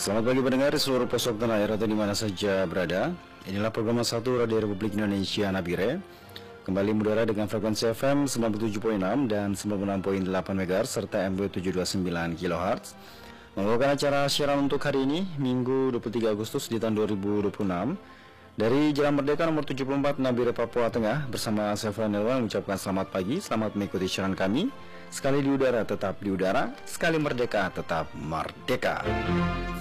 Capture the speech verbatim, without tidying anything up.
Selamat pagi pendengar di seluruh pelosok tanah air atau di mana saja berada. Inilah program satu Radio Republik Indonesia Nabire. Kembali mengudara dengan frekuensi F M sembilan puluh tujuh koma enam dan sembilan puluh enam koma delapan megahertz serta M W tujuh ratus dua puluh sembilan kilohertz. Membawakan acara siaran untuk hari ini, Minggu dua puluh tiga Agustus di tahun dua ribu dua puluh enam. Dari Jalan Merdeka nomor tujuh puluh empat Nabire, Papua Tengah, bersama saya Fernelwan mengucapkan selamat pagi, selamat mengikuti siaran kami. Sekali di udara tetap di udara, sekali merdeka tetap merdeka.